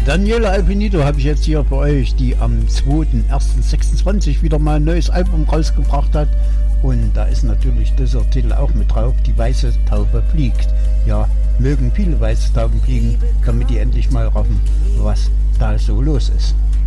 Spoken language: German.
Daniela Alpinito habe ich jetzt hier für euch, die am 2.1.26 wieder mal ein neues Album rausgebracht hat. Und da ist natürlich dieser Titel auch mit drauf, Die weiße Taube fliegt. Ja, mögen viele weiße Tauben fliegen, damit die endlich mal raffen, was da so los ist.